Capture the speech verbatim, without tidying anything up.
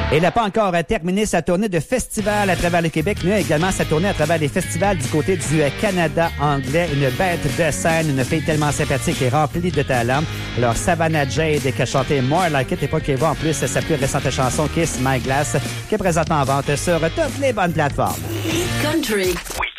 Et elle n'a pas encore terminé sa tournée de festival à travers le Québec, mais également sa tournée à travers les festivals du côté du Canada anglais. Une bête de scène, une fille tellement sympathique et remplie de talent. Alors, Savannah Jade qui a chanté More Like It et pas qui va en plus sa plus récente chanson Kiss My Glass qui est présentement en vente sur toutes les bonnes plateformes. Country. Oui.